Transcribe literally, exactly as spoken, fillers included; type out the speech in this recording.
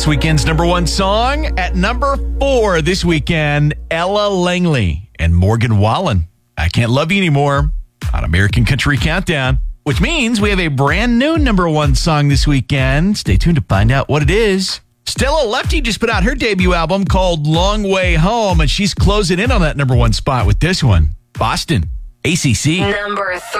Last weekend's number one song at number four this weekend, Ella Langley and Morgan Wallen. I Can't Love You Anymore on American Country Countdown, which means we have a brand new number one song this weekend. Stay tuned to find out what it is. Stella Lefty just put out her debut album called Long Way Home, and she's closing in on that number one spot with this one, Boston, A C C. Number three.